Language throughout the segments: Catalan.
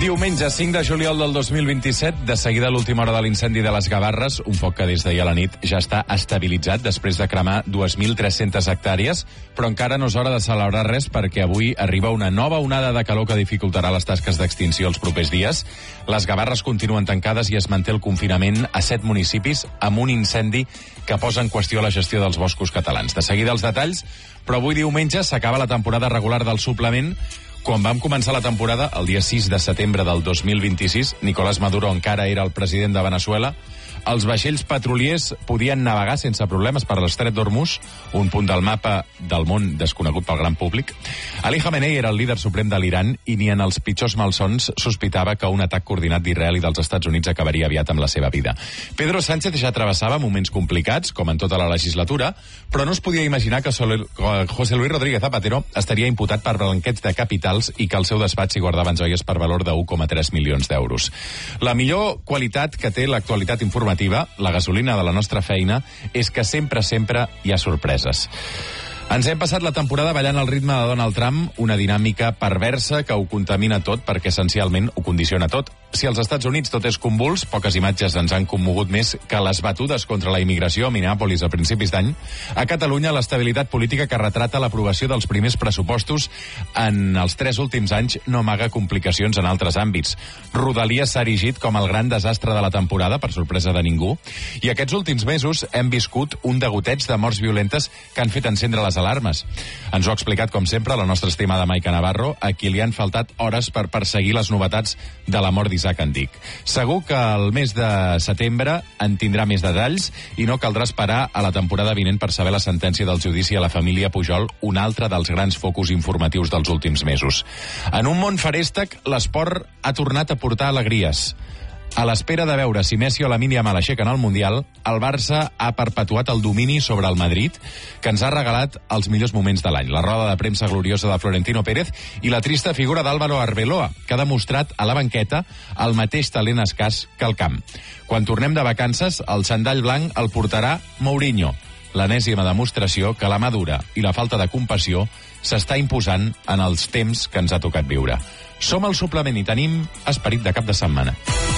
Diumenge 5 de juliol del 2027, de seguida a l'última hora de l'incendi de les Gavarres, un foc que des d'ahir a la nit ja està estabilitzat després de cremar 2.300 hectàrees, però encara no és hora de celebrar res perquè avui arriba una nova onada de calor que dificultarà les tasques d'extinció els propers dies. Les Gavarres continuen tancades i es manté el confinament a 7 municipis amb un incendi que posa en qüestió la gestió dels boscos catalans. De seguida els detalls, però avui diumenge s'acaba la temporada regular del suplement. Quan vam començar la temporada, el dia 6 de setembre del 2026, Nicolás Maduro encara era el president de Venezuela. Els vaixells petroliers podien navegar sense problemes per l'estret d'Hormuz, un punt del mapa del món desconegut pel gran públic. Ali Khamenei era el líder suprem de l'Iran i ni en els pitjors malsons sospitava que un atac coordinat d'Israel i dels Estats Units acabaria aviat amb la seva vida. Pedro Sánchez ja travessava moments complicats, com en tota la legislatura, però no es podia imaginar que José Luis Rodríguez Zapatero estaria imputat per blanqueig de capitals i que al seu despatx hi guardaven joies per valor de 1,3 milions d'euros. La millor qualitat que té l'actualitat informativa, la gasolina de la nostra feina, és que sempre hi ha sorpreses. Ens hem passat la temporada ballant al ritme de Donald Trump, una dinàmica perversa que ho contamina tot perquè essencialment ho condiciona tot. Si als Estats Units tot és convuls, poques imatges ens han commogut més que les batudes contra la immigració a Minneapolis a principis d'any. A Catalunya, l'estabilitat política que retrata l'aprovació dels primers pressupostos en els 3 últims anys no amaga complicacions en altres àmbits. Rodalies s'ha erigit com el gran desastre de la temporada, per sorpresa de ningú, i aquests últims mesos hem viscut un degoteig de morts violentes que han fet encendre les alarmes. Ens ho ha explicat, com sempre, la nostra estimada Maica Navarro, a qui li han faltat hores per perseguir les novetats de la mort d'Isaac Andic. Segur que el mes de setembre en tindrà més detalls i no caldrà esperar a la temporada vinent per saber la sentència del judici a la família Pujol, un altre dels grans focus informatius dels últims mesos. En un món feréstec, l'esport ha tornat a portar alegries. A l'espera de veure si Messi o Lamine Yamal aixequen el Mundial, el Barça ha perpetuat el domini sobre el Madrid, que ens ha regalat els millors moments de l'any. La roda de premsa gloriosa de Florentino Pérez i la trista figura d'Álvaro Arbeloa, que ha demostrat a la banqueta el mateix talent escàs que al camp. Quan tornem de vacances, el xandall blanc el portarà Mourinho, l'enèsima demostració que la mà dura i la falta de compassió s'està imposant en els temps que ens ha tocat viure. Som al suplement i tenim esperit de cap de setmana.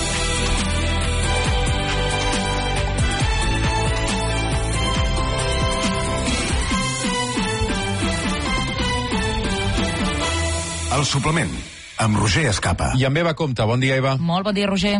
El suplement, amb Roger Escapa. I amb Eva Compte. Bon dia, Eva. Molt bon dia, Roger.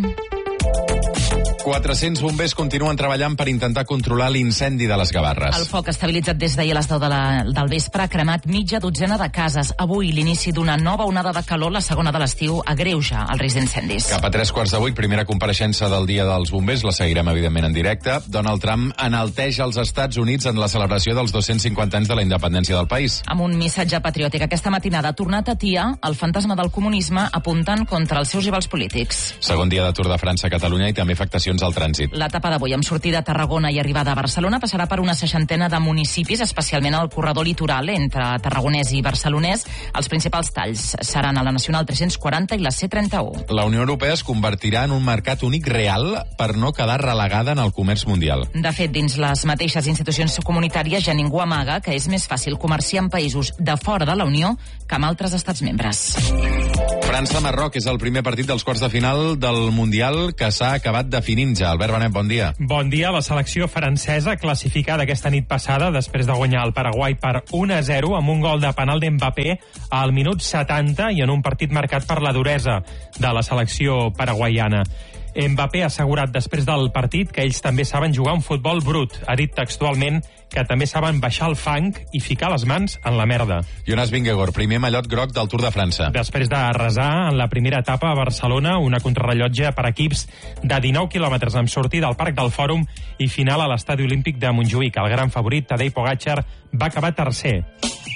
400 bombers continuen treballant per intentar controlar l'incendi de les Gavarres. El foc estabilitzat des d'ahir a les 10 del vespre ha cremat mitja dotzena de cases. Avui, l'inici d'una nova onada de calor, la segona de l'estiu, agreuja el risc d'incendis. Cap a 3:15, primera compareixença del Dia dels Bombers, la seguirem evidentment en directe. Donald Trump enalteix els Estats Units en la celebració dels 250 anys de la independència del país. Amb un missatge patriòtic, aquesta matinada ha tornat a atiar el fantasma del comunisme apuntant contra els seus rivals polítics. Segon dia de Tour de França a Catalunya i també afectacions al trànsit. L'etapa d'avui, amb sortida a Tarragona i arribada a Barcelona, passarà per una 60ena de municipis, especialment al corredor litoral entre tarragonès i barcelonès. Els principals talls seran a la Nacional 340 i la C31. La Unió Europea es convertirà en un mercat únic real per no quedar relegada en el comerç mundial. De fet, dins les mateixes institucions comunitàries ja ningú amaga que és més fàcil comerciar amb països de fora de la Unió que amb altres estats membres. França-Marroc és el primer partit dels quarts de final del Mundial que s'ha acabat definint ja. Albert Benet, bon dia. Bon dia. La selecció francesa, classificada aquesta nit passada després de guanyar el Paraguai per 1-0 amb un gol de penal d'Mbappé al minut 70 i en un partit marcat per la duresa de la selecció paraguaiana. Mbappé ha assegurat després del partit que ells també saben jugar un futbol brut. Ha dit textualment que també saben baixar el fang i ficar les mans en la merda. Jonas Vingegaard, primer mallot groc del Tour de França. Després de arrasar en la primera etapa a Barcelona, una contrarrellotge per equips de 19 quilòmetres amb sortida al Parc del Fòrum i final a l'Estadi Olímpic de Montjuïc. El gran favorit, Tadej Pogačar, va acabar tercer.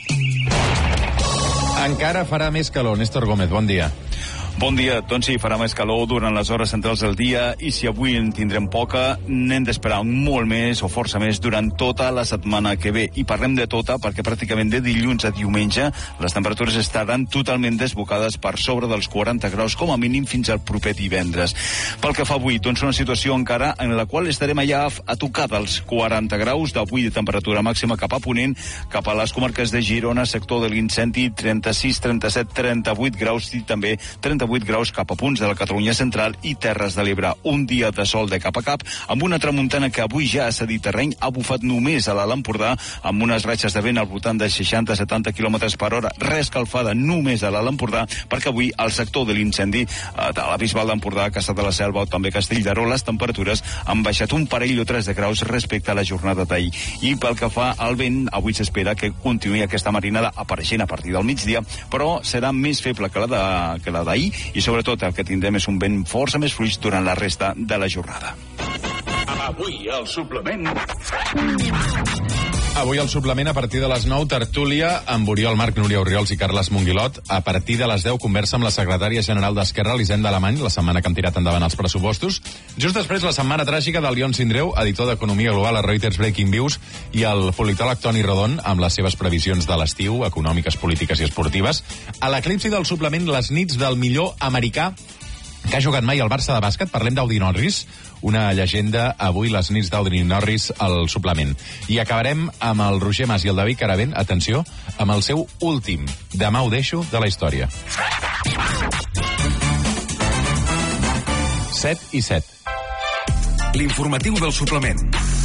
Encara farà més calor. Néstor Gómez, bon dia. Bon dia. Doncs sí, farà més calor durant les hores centrals del dia i si avui en tindrem poca, n'hem d'esperar molt més o força més durant tota la setmana que ve. I parlem de tota perquè pràcticament de dilluns a diumenge les temperatures estaran totalment desbocades per sobre dels 40 graus com a mínim fins al proper divendres. Pel que fa avui, doncs una situació encara en la qual estarem allà a tocar dels 40 graus d'avui de temperatura màxima cap a Ponent, cap a les comarques de Girona, sector de l'Incendi, 36, 37, 38 graus i també 38 graus cap a punts de la Catalunya central i Terres de l'Ebre. Un dia de sol de cap a cap, amb una tramuntana que avui ja ha cedit terreny, ha bufat només a l'Alt Empordà, amb unes ratxes de vent al voltant de 60-70 km per hora, rescalfada només a l'Alt Empordà, perquè avui al sector de l'incendi de la Bisbal d'Empordà, Caçà de la Selva o també Castelldaró, les temperatures han baixat un parell o 3 de graus respecte a la jornada d'ahir. I pel que fa al vent, avui s'espera que continuï aquesta marinada apareixent a partir del migdia, però serà més feble que la d'ahir i sobretot el que tindrem és un vent força més fluix durant la resta de la jornada. Avui al suplement... Avui al suplement, a partir de les 9, tertúlia amb Oriol Marc, Núria Orriols i Carles Monguilot. A partir de les 10, conversa amb la secretària general d'Esquerra, Elisenda Alemany, la setmana que han tirat endavant els pressupostos. Just després, la setmana tràgica del Lion Sindreu, editor d'Economia Global a Reuters Breaking News, i el politòleg Toni Rodon, amb les seves previsions de l'estiu, econòmiques, polítiques i esportives. A l'eclipsi del suplement, les nits del millor americà que ha jugat mai al Barça de bàsquet. Parlem d'Audi Norris, una llegenda. Avui les nits d'Audi Norris al suplement. I acabarem amb el Roger Mas i el David Caravent, atenció, amb el seu últim Demà ho deixo de la història. 7:07. L'informatiu del suplement.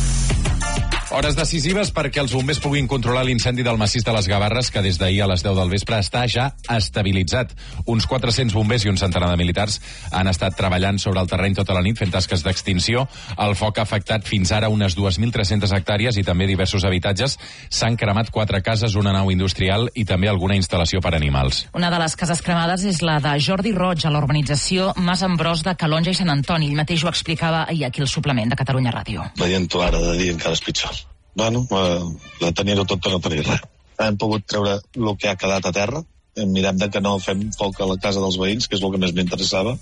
Hores decisives perquè els bombers puguin controlar l'incendi del massís de les Gavarres, que des d'ahir a les 10 del vespre està ja estabilitzat. Uns 400 bombers i un centenar de militars han estat treballant sobre el terreny tota la nit fent tasques d'extinció. El foc ha afectat fins ara unes 2.300 hectàrees i també diversos habitatges. S'han cremat 4 cases, una nau industrial i també alguna instal·lació per animals. Una de les cases cremades és la de Jordi Roig, a la urbanització Mas Ambròs de Calonja i Sant Antoni. Ell mateix ho explicava ahir aquí al suplement de Catalunya Ràdio. Veient-ho ara de dir encara és pitjor. Bueno, de tenir-ho tot per no tenir res. Hem pogut treure el que ha quedat a terra. Mirem de que no fem foc a la casa dels veïns, que és el que més m'interessava.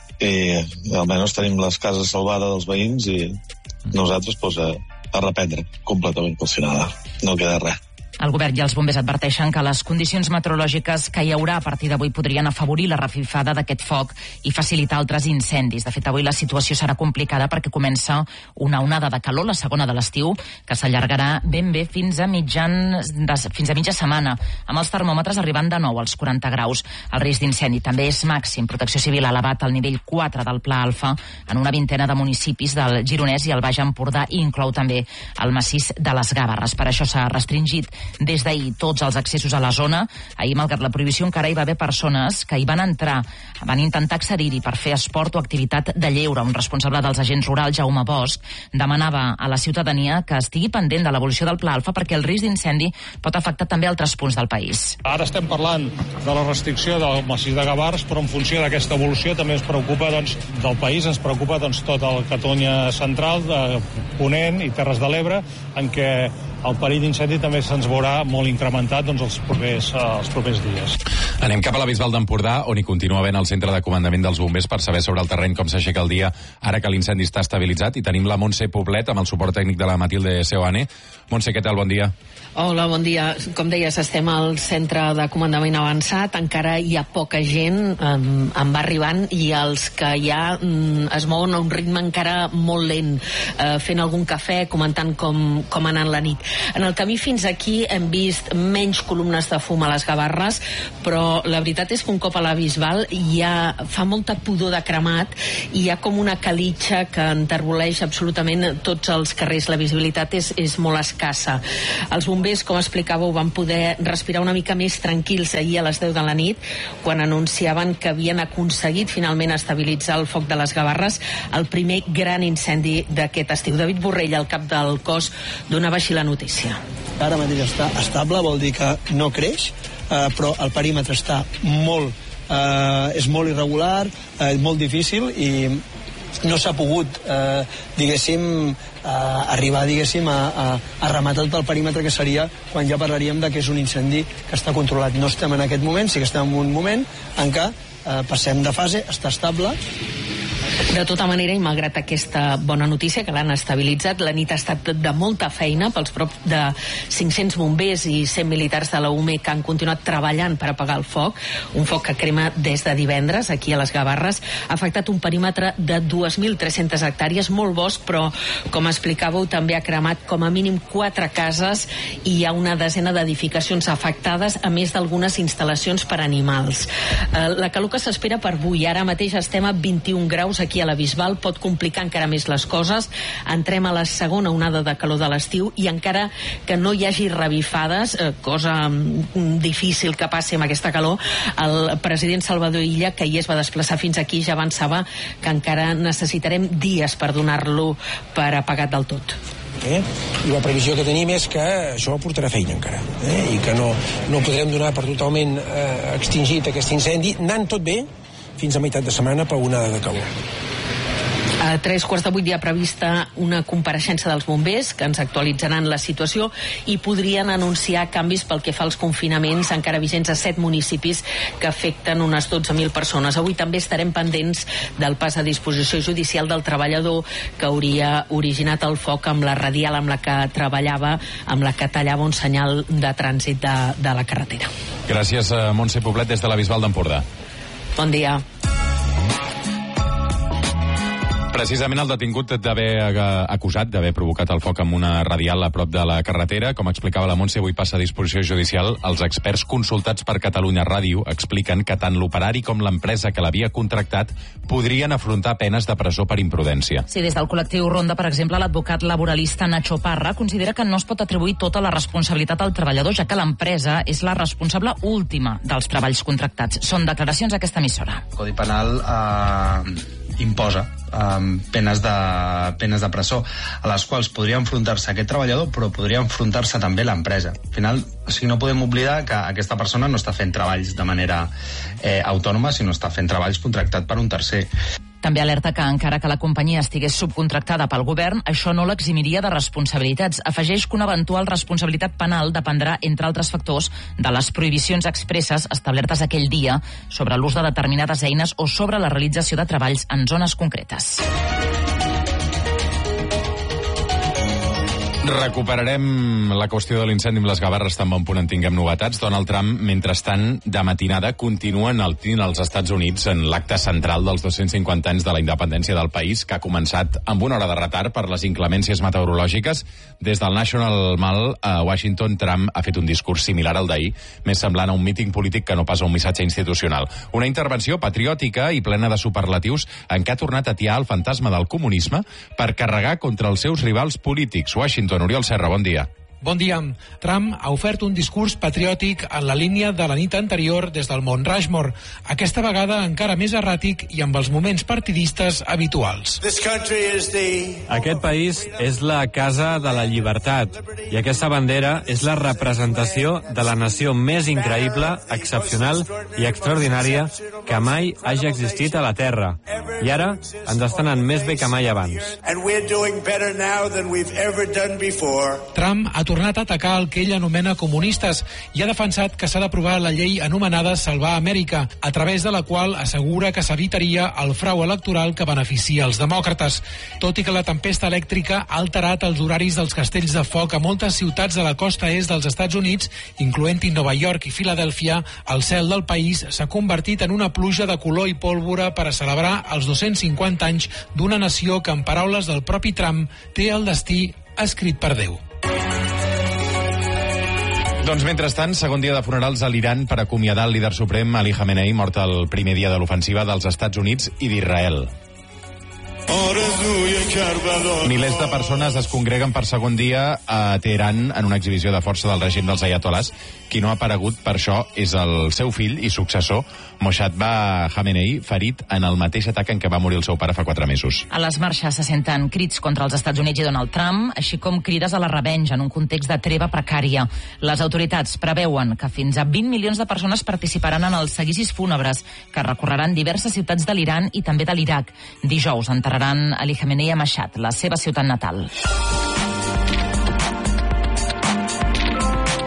I almenys tenim les cases salvades dels veïns i nosaltres pues, a reprendre completament funcionada. No queda res. El govern i els bombers adverteixen que les condicions meteorològiques que hi haurà a partir d'avui podrien afavorir la revifada d'aquest foc i facilitar altres incendis. De fet, avui la situació serà complicada perquè comença una onada de calor, la segona de l'estiu, que s'allargarà ben bé fins a mitja setmana, amb els termòmetres arribant de nou als 40 graus. El risc d'incendi també és màxim. Protecció Civil ha elevat al nivell 4 del Pla Alfa en una vintena de municipis del Gironès i el Baix Empordà, i inclou també el massís de les Gavarres. Per això s'ha restringit des d'ahir tots els accessos a la zona. Ahir, malgrat la prohibició, encara hi va haver persones que hi van entrar, van intentar accedir-hi per fer esport o activitat de lleure. Un responsable dels agents rurals, Jaume Bosch, demanava a la ciutadania que estigui pendent de l'evolució del Pla Alfa perquè el risc d'incendi pot afectar també altres punts del país. Ara estem parlant de la restricció del massís de Gavarres, però en funció d'aquesta evolució també ens preocupa del país, ens preocupa tota la Catalunya central, Ponent i Terres de l'Ebre, en què el perill d'incendi també se'ns veurà molt incrementat els propers dies. Anem cap a la Bisbal d'Empordà, on hi continua havent el centre de comandament dels bombers per saber sobre el terreny com s'aixeca el dia ara que l'incendi està estabilitzat. I tenim la Montse Poblet amb el suport tècnic de la Matilde Seoane. Montse, què tal? Bon dia. Hola, bon dia. Com deies, estem al centre de comandament avançat. Encara hi ha poca gent, en va arribant, i els que ja es mouen a un ritme encara molt lent, fent algun cafè, comentant com ha anat la nit. En el camí fins aquí hem vist menys columnes de fum a les Gavarres, però la veritat és que un cop a la Bisbal ja fa molta pudor de cremat i hi ha com una calitxa que enterboleix absolutament tots els carrers. La visibilitat és molt escassa. Els bombers, com explicàveu, van poder respirar una mica més tranquils ahir a les 10 de la nit, quan anunciaven que havien aconseguit finalment estabilitzar el foc de les Gavarres, el primer gran incendi d'aquest estiu. David Borrell, el cap del cos, donava així la notícia. Ara mateix està estable, vol dir que no creix, però el perímetre està és molt irregular, molt difícil, i no s'ha pogut arribar a rematar tot el perímetre, que seria quan ja parlaríem de que és un incendi que està controlat. No estem en aquest moment, sí que estem en un moment en què passem de fase, està estable, De tota manera, i malgrat aquesta bona notícia que l'han estabilitzat, la nit ha estat de molta feina pels prop de 500 bombers i 100 militars de la UME que han continuat treballant per apagar el foc, un foc que crema des de divendres aquí a les Gavarres. Ha afectat un perímetre de 2.300 hectàrees, molt bosc, però, com explicàveu, també ha cremat com a mínim 4 cases i hi ha una desena d'edificacions afectades, a més d'algunes instal·lacions per a animals. La calor que s'espera per avui, ara mateix estem a 21 graus aquí a la Bisbal, pot complicar encara més les coses. Entrem a la segona onada de calor de l'estiu i encara que no hi hagi revifades, cosa difícil que passi amb aquesta calor, el president Salvador Illa, que hi es va desplaçar fins aquí, ja avançava que encara necessitarem dies per donar-lo per apagat del tot. I la previsió que tenim és que això portarà feina encara, i que no podrem donar per totalment extingit aquest incendi, anant tot bé fins a meitat de setmana per una onada de calor. A 7:45 hi ha prevista una compareixença dels bombers que ens actualitzaran la situació i podrien anunciar canvis pel que fa als confinaments encara vigents a 7 municipis que afecten unes 12.000 persones. Avui també estarem pendents del pas a disposició judicial del treballador que hauria originat el foc amb la radial amb la que treballava, amb la que tallava un senyal de trànsit de la carretera. Gràcies, Montse Poblet, des de la Bisbal d'Empordà. Bon dia. Precisament el detingut d'haver acusat d'haver provocat el foc amb una radial a prop de la carretera, com explicava la Montse, avui passa a disposició judicial. Els experts consultats per Catalunya Ràdio expliquen que tant l'operari com l'empresa que l'havia contractat podrien afrontar penes de presó per imprudència. Sí, des del col·lectiu Ronda, per exemple, l'advocat laboralista Nacho Parra considera que no es pot atribuir tota la responsabilitat al treballador, ja que l'empresa és la responsable última dels treballs contractats. Són declaracions a aquesta emissora. El Codi Penal imposa penes de presó a les quals podria enfrontar-se aquest treballador, però podria enfrontar-se també l'empresa. Al final, no podem oblidar que aquesta persona no està fent treballs de manera autònoma, sinó està fent treballs contractats per un tercer. També alerta que encara que la companyia estigués subcontractada pel govern, això no l'eximiria de responsabilitats. Afegeix que una eventual responsabilitat penal dependrà, entre altres factors, de les prohibicions expresses establertes aquell dia sobre l'ús de determinades eines o sobre la realització de treballs en zones concretes. Recuperarem la qüestió de l'incendi amb les Gavarres tan bon punt en tinguem novetats. Donald Trump, mentrestant, de matinada, continua enaltint als Estats Units en l'acte central dels 250 anys de la independència del país, que ha començat amb una hora de retard per les inclemències meteorològiques. Des del National Mall a Washington, Trump ha fet un discurs similar al d'ahir, més semblant a un míting polític que no pas a un missatge institucional. Una intervenció patriòtica i plena de superlatius en què ha tornat a atiar el fantasma del comunisme per carregar contra els seus rivals polítics. Washington, Oriol Serra, bon dia. Bon dia. Trump ha ofert un discurs patriòtic en la línia de la nit anterior des del Mont Rushmore, aquesta vegada encara més erràtic i amb els moments partidistes habituals. Aquest país és la casa de la llibertat i aquesta bandera és la representació de la nació més increïble, excepcional i extraordinària que mai hagi existit a la Terra. I ara ens està anant més bé que mai abans. Trump ha tornat a atacar el que ell anomena comunistes i ha defensat que s'ha d'aprovar la llei anomenada Salvar Amèrica, a través de la qual assegura que s'evitaria el frau electoral que beneficia els demòcrates. Tot i que la tempesta elèctrica ha alterat els horaris dels castells de foc a moltes ciutats de la costa est dels Estats Units, incloent-hi Nova York i Filadèlfia, el cel del país s'ha convertit en una pluja de color i pólvora per a celebrar els 250 anys d'una nació que, en paraules del propi Trump, té el destí escrit per Déu. Doncs mentrestant, segon dia de funerals a l'Iran per acomiadar el líder suprem Ali Khamenei, mort el primer dia de l'ofensiva dels Estats Units i d'Israel. Milers de persones es congreguen per segon dia a Teheran en una exhibició de força del règim dels ayatolás. Qui no ha aparegut per això és el seu fill i successor, Mossadegh Khamenei, ferit en el mateix atac en què va morir el seu pare fa 4 mesos. A les marxes se senten crits contra els Estats Units i Donald Trump, així com crides a la revenja en un context de treva precària. Les autoritats preveuen que fins a 20 milions de persones participaran en els seguicis fúnebres que recorreran diverses ciutats de l'Iran i també de l'Iraq. Dijous enterraran Ali Khamenei a Mashhad, la seva ciutat natal.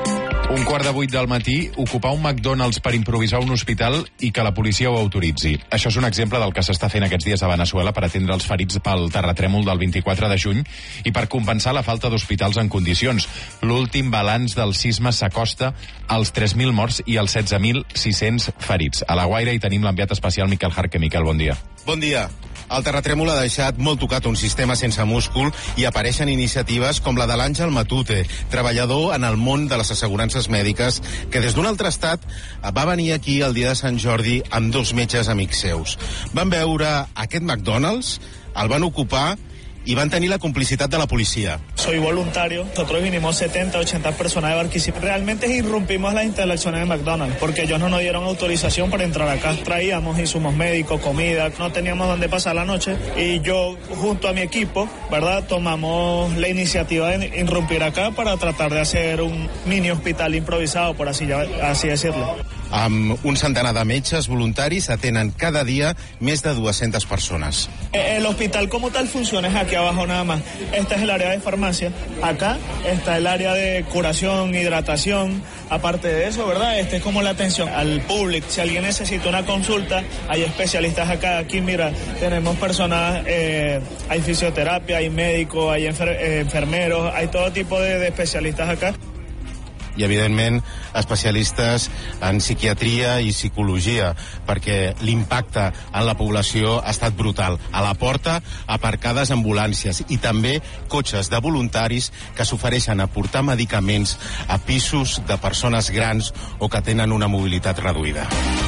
7:15 del matí, ocupar un McDonald's per improvisar un hospital i que la policia ho autoritzi. Això és un exemple del que s'està fent aquests dies a Veneçuela per atendre els ferits pel terratrèmol del 24 de juny i per compensar la falta d'hospitals en condicions. L'últim balanç del sisme s'acosta als 3.000 morts i als 16.600 ferits. A La Guaira hi tenim l'enviat especial Miquel Jarque. Miquel, bon dia. Bon dia. El terratrèmol ha deixat molt tocat un sistema sense múscul i apareixen iniciatives com la de l'Àngel Matute, treballador en el món de les assegurances mèdiques, que des d'un altre estat va venir aquí el dia de Sant Jordi amb 2 metges amics seus. Van veure aquest McDonald's, el van ocupar y van a tener la complicidad de la policía. Soy voluntario, nosotros vinimos 70, 80 personas de Barquisimeto. Realmente irrumpimos las instalaciones de McDonald's, porque ellos no nos dieron autorización para entrar acá. Traíamos insumos médicos, comida, no teníamos dónde pasar la noche, y yo, junto a mi equipo, ¿verdad?, tomamos la iniciativa de irrumpir acá para tratar de hacer un mini hospital improvisado, por así decirlo. Amb un centenar de metges voluntaris atenen cada dia més de 200 persones. El hospital como tal funciona es aquí abajo nada más. Este es el área de farmacia. Acá está el área de curación, hidratación. Aparte de eso, ¿verdad? Este es como la atención al público. Si alguien necesita una consulta, hay especialistas acá. Aquí, mira, tenemos personas, hay fisioterapia, hay médicos, hay enfermeros, hay todo tipo de especialistas acá. I, evidentment, especialistes en psiquiatria i psicologia, perquè l'impacte en la població ha estat brutal. A la porta, aparcades ambulàncies i també cotxes de voluntaris que s'ofereixen a portar medicaments a pisos de persones grans o que tenen una mobilitat reduïda.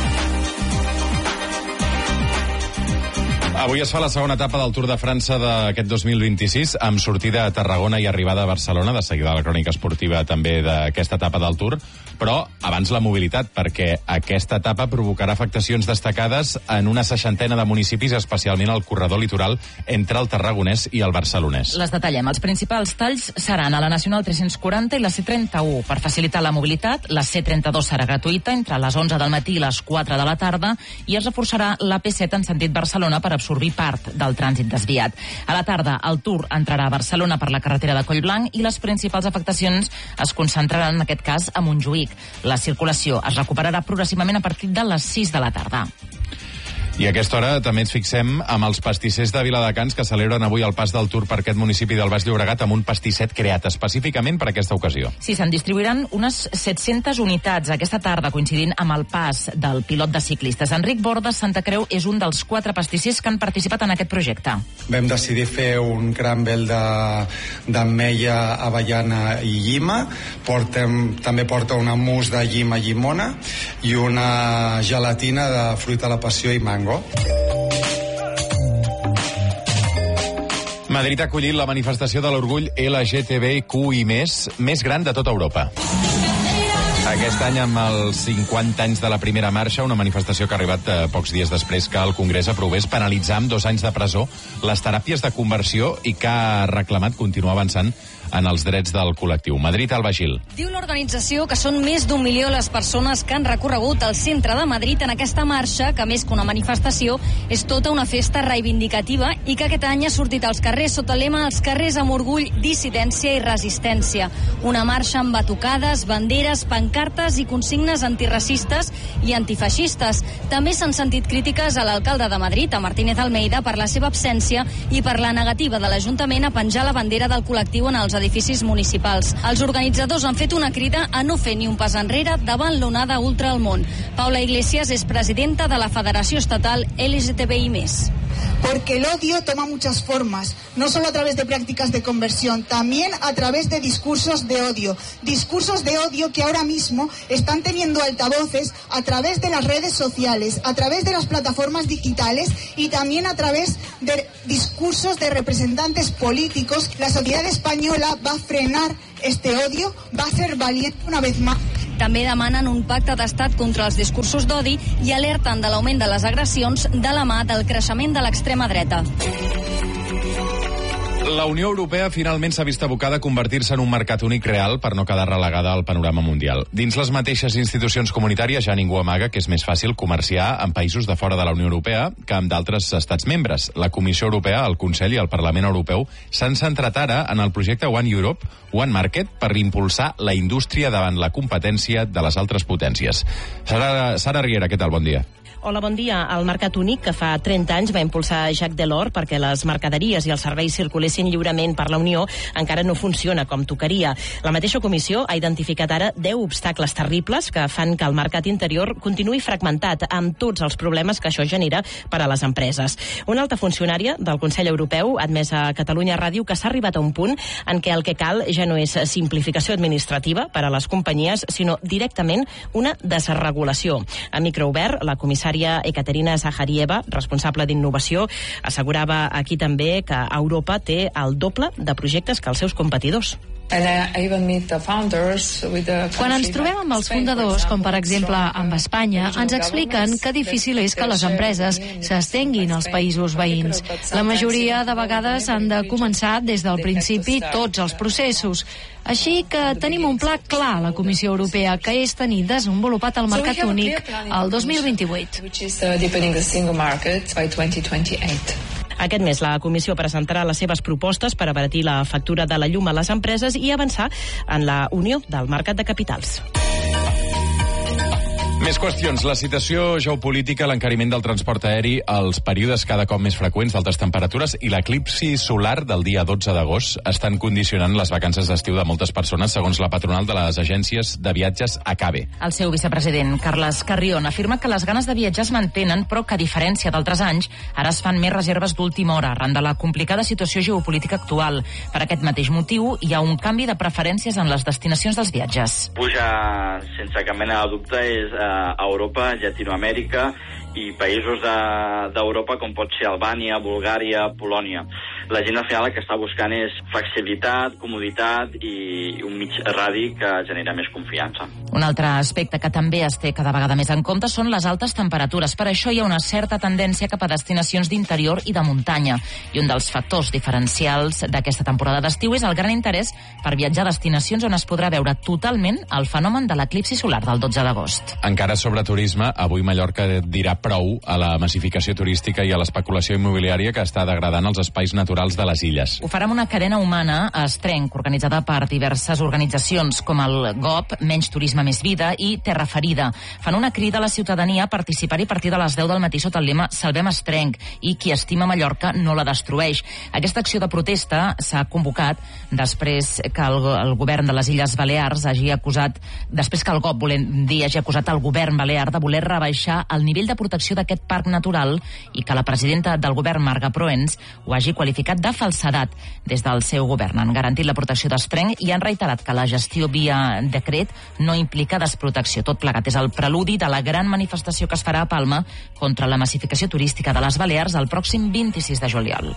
Avui es fa la segona etapa del Tour de França d'aquest 2026, amb sortida a Tarragona i arribada a Barcelona. De seguida la crònica esportiva també d'aquesta etapa del Tour, però abans la mobilitat, perquè aquesta etapa provocarà afectacions destacades en una 60ena de municipis, especialment al corredor litoral entre el Tarragonès i el Barcelonès. Les detallem. Els principals talls seran a la Nacional 340 i la C31. Per facilitar la mobilitat, la C32 serà gratuïta entre les 11 del matí i les 4 de la tarda i es reforçarà la P7 en sentit Barcelona per absorbir part del trànsit desviat. A la tarda, el Tour entrarà a Barcelona per la carretera de Collblanc i les principals afectacions es concentraran, en aquest cas, a Montjuïc. La circulació es recuperarà progressivament a partir de les 6 de la tarda. I a aquesta hora també ens fixem amb els pastissers de Viladecans que celebren avui el pas del Tour per aquest municipi del Baix Llobregat amb un pastisset creat específicament per aquesta ocasió. Sí, se'n distribuiran unes 700 unitats aquesta tarda, coincidint amb el pas del pilot de ciclistes. Enric Bordes Santa Creu és un dels 4 pastissers que han participat en aquest projecte. Vam decidir fer un crumble d'ametlla, avellana i llima. També porta una mousse de llima i llimona i una gelatina de fruita a la passió i mango. Madrid ha acollit la manifestació de l'orgull LGTBQI+, més gran de tota Europa. Aquest any, amb els 50 anys de la primera marxa, una manifestació que ha arribat pocs dies després que el Congrés aprovés penalitzar amb 2 anys de presó les teràpies de conversió i que ha reclamat continuar avançant en els drets del col·lectiu. Madrid, Alba Gil. Diu l'organització que són més d'1 milió les persones que han recorregut el centre de Madrid en aquesta marxa, que més que una manifestació és tota una festa reivindicativa i que aquest any ha sortit als carrers sota el lema "Els carrers amb orgull, dissidència i resistència". Una marxa amb batucades, banderes, pancartes i consignes antiracistes i antifeixistes. També s'han sentit crítiques a l'alcalde de Madrid, a Martínez Almeida, per la seva absència i per la negativa de l'Ajuntament a penjar la bandera del col·lectiu en els edificis municipals. Els organitzadors han fet una crida a no fer ni un pas enrere davant l'onada ultra al món. Paula Iglesias és presidenta de la Federació Estatal LGTBI+. Porque el odio toma muchas formas, no solo a través de prácticas de conversión, también a través de discursos de odio que ahora mismo están teniendo altavoces a través de las redes sociales, a través de las plataformas digitales y también a través de discursos de representantes políticos. La sociedad española va a frenar este odio, va a ser valiente una vez más. També demanen un pacte d'estat contra els discursos d'odi i alerten de l'augment de les agressions de la mà del creixement de l'extrema dreta. La Unió Europea finalment s'ha vist abocada a convertir-se en un mercat únic real per no quedar relegada al panorama mundial. Dins les mateixes institucions comunitàries ja ningú amaga que és més fàcil comerciar amb països de fora de la Unió Europea que amb d'altres estats membres. La Comissió Europea, el Consell i el Parlament Europeu s'han centrat ara en el projecte One Europe, One Market, per impulsar la indústria davant la competència de les altres potències. Sara Riera, què tal? Bon dia. Hola, bon dia. El Mercat Únic, que fa 30 anys va impulsar Jacques Delors perquè les mercaderies i els serveis circulessin lliurement per la Unió, encara no funciona com tocaria. La mateixa comissió ha identificat ara 10 obstacles terribles que fan que el mercat interior continuï fragmentat, amb tots els problemes que això genera per a les empreses. Una alta funcionària del Consell Europeu ha admès a Catalunya Ràdio que s'ha arribat a un punt en què el que cal ja no és simplificació administrativa per a les companyies, sinó directament una desregulació. A micro obert, la comissària Ekaterina Zaharieva, responsable d'innovació, assegurava aquí també que Europa té el doble de projectes que els seus competidors. Quan ens trobem amb els fundadors, com per exemple amb Espanya, ens expliquen que difícil és que les empreses s'estenguin als països veïns. La majoria de vegades han de començar des del principi tots els processos. Així que tenim un pla clar a la Comissió Europea, que és tenir desenvolupat el mercat únic el 2028. Aquest mes la Comissió presentarà les seves propostes per abaratir la factura de la llum a les empreses i avançar en la unió del mercat de capitals. Més qüestions. La situació geopolítica, l'encariment del transport aeri, els períodes cada cop més freqüents d'altes temperatures i l'eclipsi solar del dia 12 d'agost estan condicionant les vacances d'estiu de moltes persones, segons la patronal de les agències de viatges ACABE. El seu vicepresident, Carles Carrión, afirma que les ganes de viatjar es mantenen, però que, a diferència d'altres anys, ara es fan més reserves d'última hora, arran de la complicada situació geopolítica actual. Per aquest mateix motiu, hi ha un canvi de preferències en les destinacions dels viatges. Puja, sense cap mena de dubte, és a Europa, Llatinoamèrica i països d'Europa com pot ser Albània, Bulgària, Polònia. La gent al final el que està buscant és flexibilitat, comoditat i un mig radi que genera més confiança. Un altre aspecte que també es té cada vegada més en compte són les altes temperatures. Per això hi ha una certa tendència cap a destinacions d'interior i de muntanya. I un dels factors diferencials d'aquesta temporada d'estiu és el gran interès per viatjar a destinacions on es podrà veure totalment el fenomen de l'eclipsi solar del 12 d'agost. Encara sobre turisme, avui Mallorca dirà prou a la massificació turística i a l'especulació immobiliària que està degradant els espais naturals de les illes. Ho farà amb una cadena humana a Estrenc, organitzada per diverses organitzacions com el GOP, Menys Turisme Més Vida i Terra Ferida. Fan una crida a la ciutadania a participar-hi a partir de les 10 del matí sota el lema Salvem Estrenc i qui estima Mallorca no la destrueix. Aquesta acció de protesta s'ha convocat després que el govern de les Illes Balears hagi acusat, després que el GOP, volem dir, hagi acusat el govern balear de voler rebaixar el nivell de protecció d'aquest parc natural i que la presidenta del govern, Marga Proens, ho hagi qualificat de falsedat. Des del seu govern han garantit la protecció d'Estrenc i han reiterat que la gestió via decret no implica desprotecció. Tot plegat és el preludi de la gran manifestació que es farà a Palma contra la massificació turística de les Balears el pròxim 26 de juliol.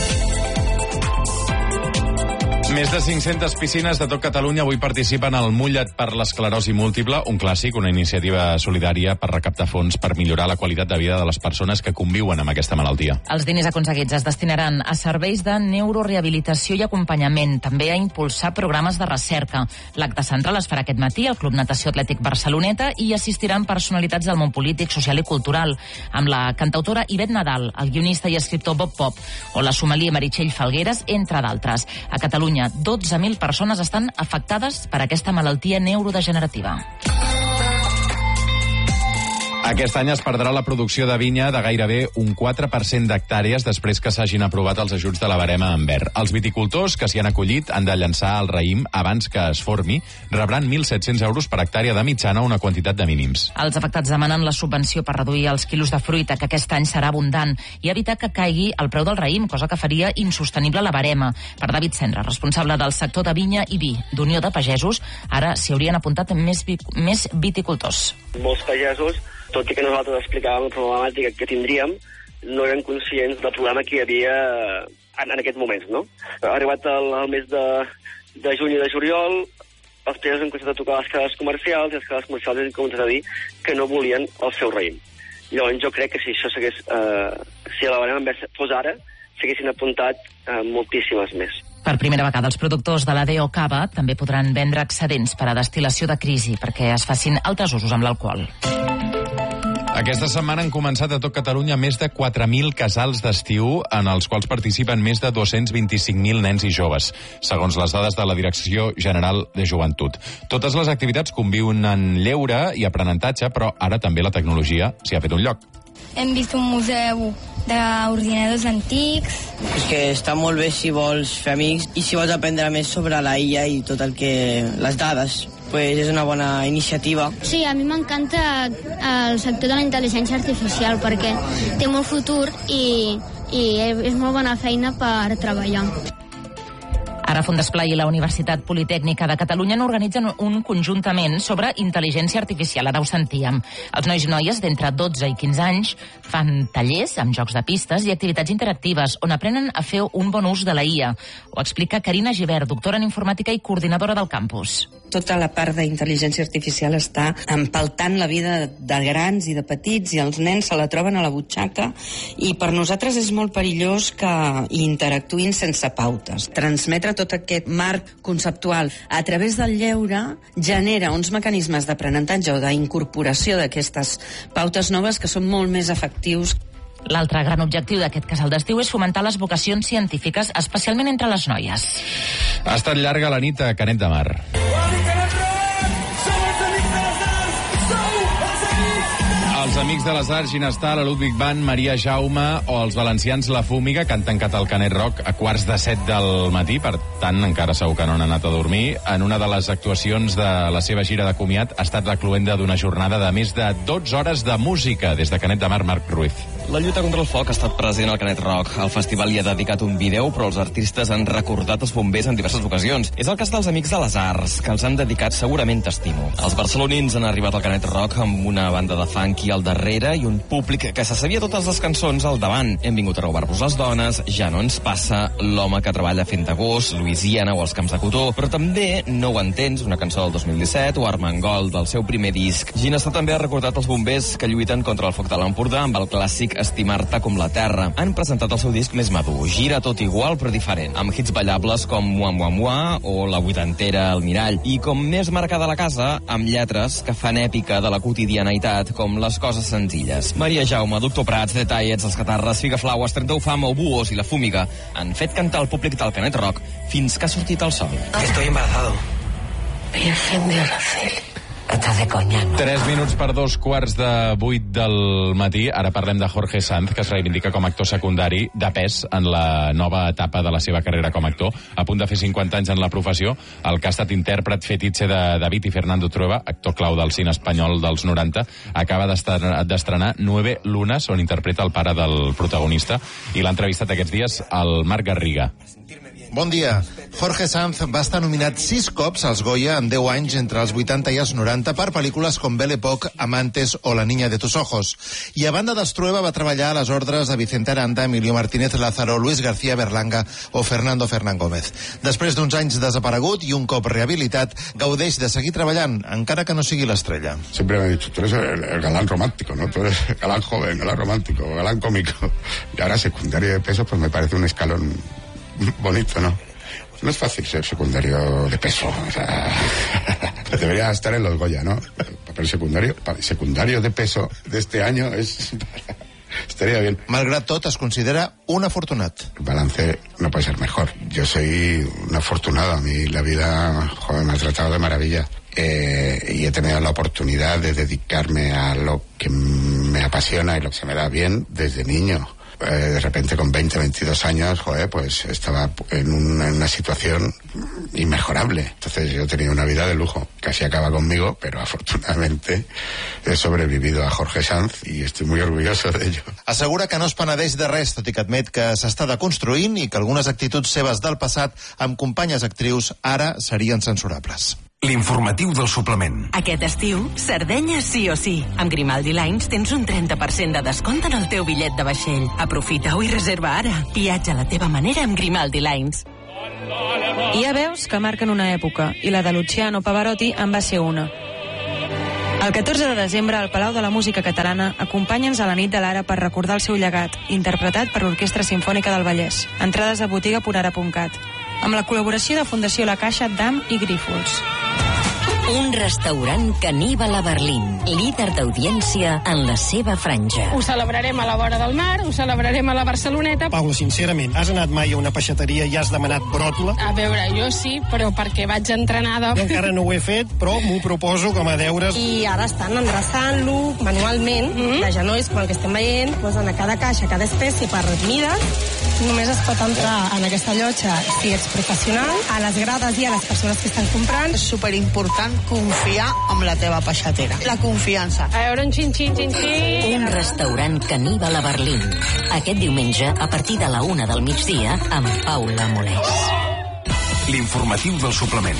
Més de 500 piscines de tot Catalunya avui participen al Mulla't per l'esclerosi múltiple, un clàssic, una iniciativa solidària per recaptar fons per millorar la qualitat de vida de les persones que conviuen amb aquesta malaltia. Els diners aconseguits es destinaran a serveis de neurorehabilitació i acompanyament, també a impulsar programes de recerca. L'acte central es farà aquest matí al Club Natació Atlètic Barceloneta i assistiran personalitats del món polític, social i cultural, amb la cantautora Ivet Nadal, el guionista i escriptor Bob Pop o la sommelier Meritxell Falgueres, entre d'altres. A Catalunya, 12.000 persones estan afectades per aquesta malaltia neurodegenerativa. Aquest any es perdrà la producció de vinya de gairebé un 4% d'hectàrees després que s'hagin aprovat els ajuts de la barema en verd. Els viticultors que s'hi han acollit han de llançar el raïm abans que es formi, rebran 1.700 euros per hectàrea de mitjana, una quantitat de mínims. Els afectats demanen la subvenció per reduir els quilos de fruita, que aquest any serà abundant, i evitar que caigui el preu del raïm, cosa que faria insostenible la barema. Per David Cendra, responsable del sector de vinya i vi d'Unió de Pagesos, ara s'hi haurien apuntat més viticultors. Molts pagesos, tot i que nosaltres explicàvem la problemàtica que tindríem, no eren conscients del problema que hi havia en aquests moments, no? Ha arribat el mes de juny i de juliol, els pagesos han començat a tocar les cases comercials i les cases comercials han començat a dir que no volien el seu raïm. Llavors jo crec que si això s'hagués, si la barema fos ara, s'haguessin apuntat moltíssimes més. Per primera vegada, els productors de la DO Cava també podran vendre excedents per a destil·lació de crisi perquè es facin altres usos amb l'alcohol. Aquesta setmana han començat a tot Catalunya més de 4.000 casals d'estiu en els quals participen més de 225.000 nens i joves, segons les dades de la Direcció General de Joventut. Totes les activitats conviuen en lleure i aprenentatge, però ara també la tecnologia s'hi ha fet un lloc. Hem vist un museu d'ordinadors antics. És que està molt bé si vols fer amics i si vols aprendre més sobre la IA i tot el que... les dades. Pues és una bona iniciativa. Sí, a mi m'encanta el sector de la intel·ligència artificial perquè té molt futur i és molt bona feina per treballar. Ara Fundesplai i la Universitat Politècnica de Catalunya n'organitzen un conjuntament sobre intel·ligència artificial. Ara ho sentíem. Els nois i noies d'entre 12 i 15 anys fan tallers amb jocs de pistes i activitats interactives on aprenen a fer un bon ús de la IA. Ho explica Carina Gibert, doctora en informàtica i coordinadora del campus. Tota la part d'intel·ligència artificial està empaltant la vida de grans i de petits i els nens se la troben a la butxaca i per nosaltres és molt perillós que interactuïn sense pautes. Transmetre tot aquest marc conceptual a través del lleure genera uns mecanismes d'aprenentatge o d'incorporació d'aquestes pautes noves que són molt més efectius. L'altre gran objectiu d'aquest casal d'estiu és fomentar les vocacions científiques, especialment entre les noies. Ha estat llarga la nit a Canet de Mar. Els Amics de les Arts, Ginestar, la Ludwig Band, Maria Jaume o els valencians La Fúmiga, que han tancat el Canet Rock a 7:15 del matí, per tant encara segur que no han anat a dormir. En una de les actuacions de la seva gira de comiat ha estat la cloenda d'una jornada de més de 12 hores de música. Des de Canet de Mar, Marc Ruiz. La lluita contra el foc ha estat present al Canet Rock. El festival hi ha dedicat un vídeo, però els artistes han recordat els bombers en diverses ocasions. És el cas dels Amics de les Arts, que els han dedicat segurament t'estimo. Els barcelonins han arribat al Canet Rock amb una banda de funky al darrere i un públic que se sabia totes les cançons al davant. Hem vingut a robar-vos les dones, Ja no ens passa, L'home que treballa fent agost, Louisiana o Els camps de cotó, però també No ho entens, una cançó del 2017, o Armengol, del seu primer disc. Ginestar també ha recordat els bombers que lluiten contra el foc de l'Empordà amb el clàssic Estimar-te com la terra. Han presentat el seu disc més madur, Gira tot igual però diferent, amb hits ballables com Mua Mua Mua o La vuitantera al mirall, i com més marcada la casa, amb lletres que fan èpica de la quotidianitat, com Les coses senzilles. Maria Jaume, Doctor Prats, Detallets, Els Catarres, Figaflaues, 30 Fama o Buos i La Fúmiga han fet cantar el públic del Canet Rock fins que ha sortit el sol. Estoy embarazado. Virgen de Araceli. Estàs de conya, no? 3 minuts per 2:15 del matí. Ara parlem de Jorge Sanz, que es reivindica com a actor secundari de pes en la nova etapa de la seva carrera com a actor. A punt de fer 50 anys en la professió, el que ha estat intèrpret fetitxe de David i Fernando Trueba, actor clau del cine espanyol dels 90, acaba d'estrenar 9 lunes, on interpreta el pare del protagonista, i l'ha entrevistat aquests dies el Marc Garriga. Bon dia. Jorge Sanz va estar nominat 6 cops als Goya en 10 anys entre els 80 i els 90 per pel·lícules com Belle Époque, Amantes o La niña de tus ojos. I a banda dels Trueba va treballar a les ordres de Vicente Aranda, Emilio Martínez Lázaro, Luis García Berlanga o Fernando Fernán Gómez. Després d'uns anys desaparegut i un cop rehabilitat, gaudeix de seguir treballant, encara que no sigui l'estrella. Siempre me he dicho, tú eres el galán romántico, ¿no? Tú eres el galán joven, galán romántico, galán cómico. Y ahora secundario de peso, pues me parece un escalón bonito, ¿no? No es fácil ser secundario de peso, o sea, debería estar en los Goya, ¿no? El papel secundario de peso de este año estaría bien. Malgrat tot, es considera un afortunat. El balance no puede ser mejor. Yo soy un afortunado, a mí la vida, joder, me ha tratado de maravilla. Y he tenido la oportunidad de dedicarme a lo que me apasiona y lo que se me da bien desde niño. De repente con 20, 22 años, joder, pues estaba en una situación inmejorable. Entonces yo he tenido una vida de lujo. Casi acaba conmigo, pero afortunadamente he sobrevivido a Jorge Sanz y estoy muy orgulloso de ello. Assegura que no es penedeix de res, tot i que admet que s'està deconstruint i que algunes actituds seves del passat amb companyes actrius ara serien censurables. L'informatiu del suplement. Aquest estiu, Sardenya sí o sí. Amb Grimaldi Lines tens un 30% de descompte en el teu bitllet de vaixell. Aprofita-ho i reserva ara. Viatja a la teva manera amb Grimaldi Lines. Hi ha veus que marquen una època, i la de Luciano Pavarotti en va ser una. El 14 de desembre, al Palau de la Música Catalana, acompanya'ns a la nit de l'Ara per recordar el seu llegat, interpretat per l'Orquestra Simfònica del Vallès. Entrades a botiga.ara.cat. Amb la col·laboració de Fundació La Caixa, DAM i Grífols. Un restaurant caníbal a Berlín, líder d'audiència en la seva franja. Ho celebrarem a la vora del mar, ho celebrarem a la Barceloneta. Paula, sincerament, has anat mai a una peixateria i has demanat bròtola? A veure, jo sí, però perquè vaig entrenada. Jo encara no ho he fet, però m'ho proposo com a deures. I ara estan endreçant-lo manualment, de genolls, com el que estem veient, posen a cada caixa, cada espècie per mida. Només es pot entrar en aquesta llotja si ets professional. A les grades i a les persones que estan comprant. És superimportant confiar en la teva peixatera. La confiança. A veure, un xin-xin, xin-xin. Un restaurant caníbal a Berlín. Aquest diumenge, a partir de la 1 del migdia, amb Paula Molés. L'informatiu del suplement.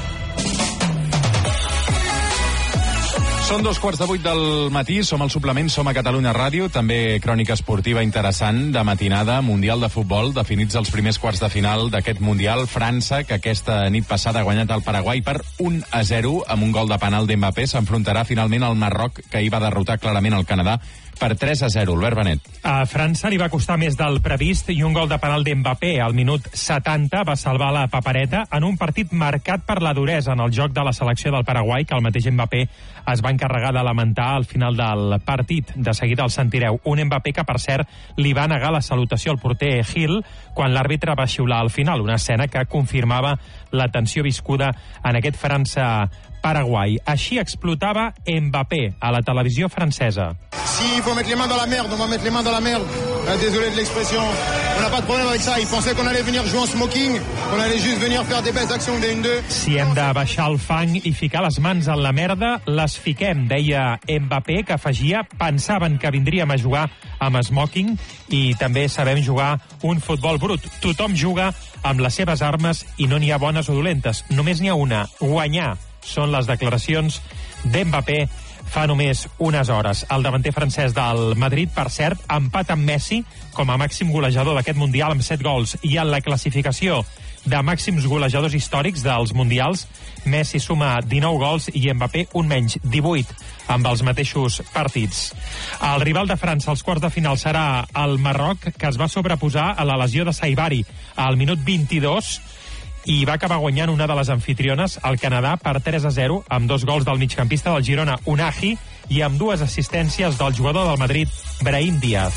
Són 2:15 del matí, som al suplement, som a Catalunya Ràdio, també crònica esportiva interessant de matinada, Mundial de Futbol, definits els primers quarts de final d'aquest Mundial. França, que aquesta nit passada ha guanyat el Paraguai per 1-0 amb un gol de penal d'Mbappé, s'enfrontarà finalment al Marroc, que ahir va derrotar clarament el Canadà per 3-0. Albert Benet. A França li va costar més del previst i un gol de penal d'Mbappé al minut 70 va salvar la papereta en un partit marcat per la duresa en el joc de la selecció del Paraguai, que el mateix Mbappé es va encarregar de lamentar al final del partit. De seguida el sentireu. Un Mbappé que, per cert, li va negar la salutació al porter Gil quan l'àrbitre va xiular al final, una escena que confirmava la tensió viscuda en aquest França-Paraguai. Així explotava Mbappé a la televisió francesa. Si il faut mettre les mains dans la merde, on va mettre les mains dans la merde. Désolé de l'expression. On n'a pas de problème avec ça. Ils pensaient qu'on allait venir jouer en smoking, qu'on allait juste venir faire des belles actions de 1-2. Si hem de baixar el fang i ficar les mans en la merda, les fiquem, deia Mbappé, que afegia: pensaven que vindríem a jugar amb smoking i també sabem jugar un futbol brut. Tothom juga amb les seves armes i no n'hi ha bones o dolentes. Només n'hi ha una: guanyar. Són les declaracions d'Mbappé fa només unes hores. El davanter francès del Madrid, per cert, empat amb Messi com a màxim golejador d'aquest Mundial amb 7 gols. I en la classificació de màxims golejadors històrics dels Mundials, Messi suma 19 gols i Mbappé un menys, 18, amb els mateixos partits. El rival de França als quarts de final serà el Marroc, que es va sobreposar a la lesió de Saibari al minut 22 i va acabar guanyant una de les anfitriones, el Canadà, per 3-0, amb 2 gols del migcampista del Girona, Unahi, i amb 2 assistències del jugador del Madrid, Brahim Díaz.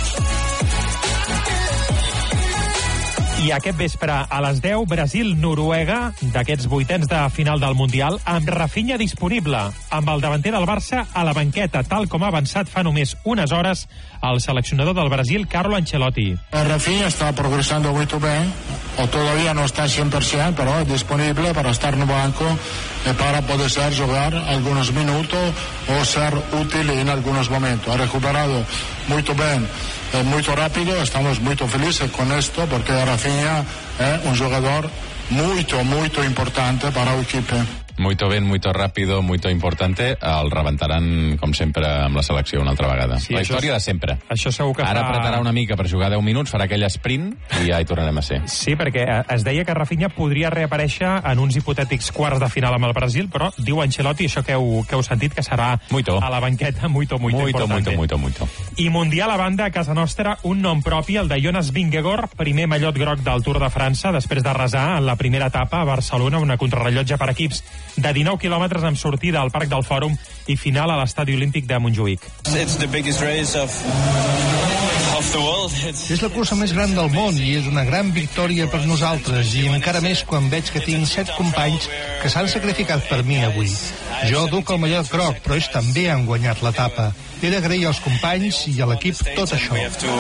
I aquest vespre, a les 10, Brasil-Noruega, d'aquests vuitens de final del Mundial, amb Rafinha disponible, amb el davanter del Barça a la banqueta, tal com ha avançat fa només unes hores el seleccionador del Brasil, Carlo Ancelotti. Rafinha está progresando muy bien, o todavía no está 100%, pero es disponible para estar en el banco para poder jugar algunos minutos o ser útil en algunos momentos. Ha recuperado muy bien, muy rápido, estamos muy felices con esto porque Rafinha es un jugador muy importante para el equipo. Muito ben, muito rápido, muito importante. El rebentaran, com sempre, amb la selecció una altra vegada. Sí, la història de sempre. Això segur que ara apretarà una mica per jugar 10 minuts, farà aquell sprint i ja hi tornarem a ser. Sí, perquè es deia que Rafinha podria reaparèixer en uns hipotètics quarts de final amb el Brasil, però diu Ancelotti, això que heu sentit, que serà a la banqueta muito importante. Muito. I Mundial a banda, a casa nostra, un nom propi, el de Jonas Vingegaard, primer mallot groc del Tour de França, després d'arrasar en la primera etapa a Barcelona, una contrarrellotge per equips de 19 quilòmetres amb sortida al Parc del Fòrum i final a l'Estadi Olímpic de Montjuïc. És la cursa més gran del món i és una gran victòria per nosaltres, i encara més quan veig que tinc 7 companys que s'han sacrificat per mi avui. Jo duc el mallot groc, però ells també han guanyat l'etapa. He d'agrair als companys i a l'equip tot això.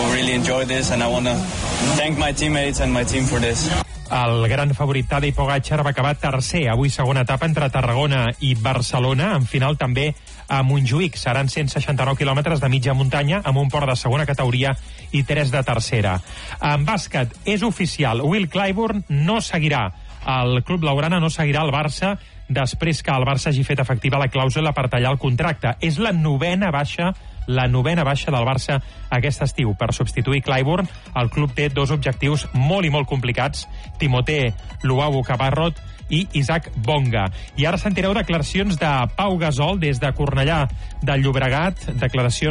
El gran favorit Tadej Pogačar va acabar tercer, avui segona etapa entre Tarragona i Barcelona, en final també a Montjuïc. Seran 169 quilòmetres de mitja muntanya amb un port de segona categoria i 3 de tercera. En bàsquet és oficial, Will Clyburn no seguirà. El club blaugrana no seguirà el Barça després que el Barça hagi fet efectiva la clàusula per tallar el contracte. És la 9a baixa la 9a baixa del Barça aquest estiu. Per substituir Clyburn, el club té 2 objectius molt i molt complicats: Timothée Luau Caparrot i Isaac Bonga. I ara sentireu declaracions de Pau Gasol des de Cornellà de Llobregat, declaracions